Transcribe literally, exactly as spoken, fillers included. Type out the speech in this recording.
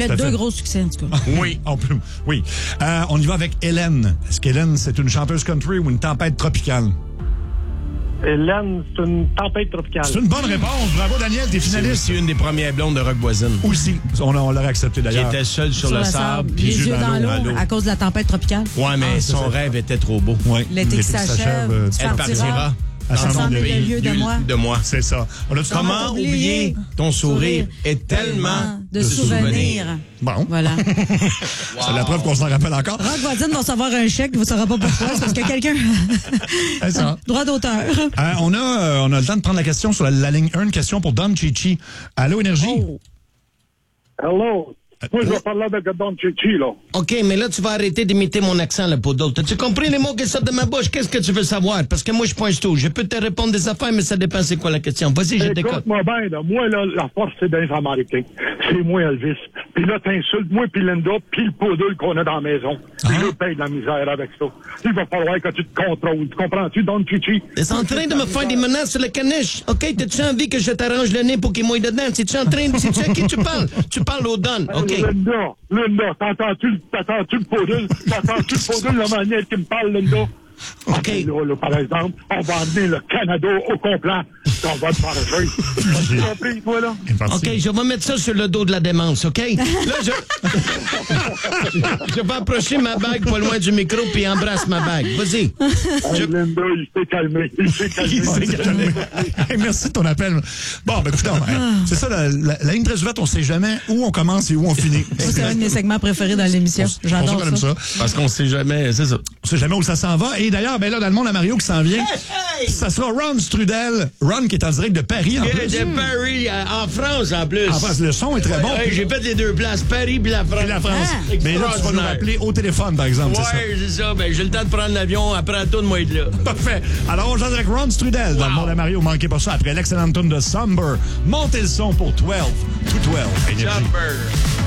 fait Tout à deux fait. gros succès, en tout cas. Oui, on peut. Oui. Euh, on y va avec Hélène. Est-ce qu'Hélène, c'est une chanteuse country ou une tempête tropicale? Hélène, c'est une tempête tropicale. C'est une bonne réponse. Bravo, Daniel, t'es C'est finaliste. aussi une des premières blondes de Rock Voisine. Aussi. On, on l'aurait accepté Qui d'ailleurs. était seule sur, le sable. les puis yeux dans l'eau à cause de la tempête tropicale. Ouais, mais Ah, c'est son ça. rêve était trop beau. Ouais. L'été qui s'achève, euh, tu Elle partiras. partira. À Dans cent mille lieues lieues de moi. De moi. C'est ça. On a tout Comment oublier ton sourire est tellement de, de souvenirs. souvenirs. Bon. Voilà. C'est la preuve qu'on s'en rappelle encore. Rock Voisine va recevoir un chèque, vous ne saurez pas pourquoi, c'est parce que quelqu'un. C'est ça. Droit d'auteur. Euh, on, a, euh, on a le temps de prendre la question sur la, la ligne un, une question pour Don Chichi. Allô, Énergie? Oh. Hello. Moi, je vais parler avec Don Chichi, là. OK, mais là, tu vas arrêter d'imiter mon accent, le poteau. T'as-tu compris les mots qui sortent de ma bouche? Qu'est-ce que tu veux savoir? Parce que moi, je pointe tout. Je peux te répondre des affaires, mais ça dépend c'est quoi la question. Vas-y, je décote. Écoute-moi bien, là. Moi, là, la force, c'est des Américains. C'est moi, Elvis. Puis là, t'insultes moi puis Linda, puis le poodle qu'on a dans la maison. Puis je paye de la misère avec ça. Il va falloir que tu te contrôles. Tu comprends-tu, Don Chichi? T'es en train de me faire des menaces sur le caniche. OK, t'as-tu envie que je t'arrange le nez pour qu'il mouille dedans? C'est-tu en train de... C'est-tu à qui tu parles? Tu parles au Don. OK. Hey, Linda, Linda, t'entends-tu, t'entends-tu le poodle? T'entends-tu le poodle, la manière qu'il me parle, Linda? OK. Là, là, par exemple, on va emmener le Canada au complet. On va te faire jouer. Tu as compris, toi, là? OK, je vais mettre ça sur le dos de la démence, OK? Là, je... je vais approcher ma bague pas loin du micro puis embrasse ma bague. Vas-y. Hey, Linda, il s'est calmé. Il s'est calmé. Il s'est calmé. Hey, merci de ton appel. Bon, ben écoute, c'est ça, la, la, la ligne très ouverte, on sait jamais où on commence et où on finit. Ça, c'est un de mes segments préférés dans l'émission. On J'adore comme ça. ça. Parce qu'on sait jamais, c'est ça. On sait jamais où ça s'en va. Et d'ailleurs, ben là, dans le monde à Mario qui s'en vient, ça sera Ron Strudel. Ron qui est en direct de Paris, en plus. De Paris, euh, en France, en plus. En France, le son est très bon. Ouais, j'ai fait les deux places, Paris puis la France. Et la France. Ah. Mais là, tu vas nous rappeler au téléphone, par exemple, c'est ça? Ouais, c'est ça. Ben, j'ai le temps de prendre l'avion après tout de moi être là. Parfait. Alors, on joue avec Ron Strudel dans le monde à Mario. Manquez pas ça. Après l'excellente tune de Somber, montez le son pour douze to douze. Énergie. Jumper.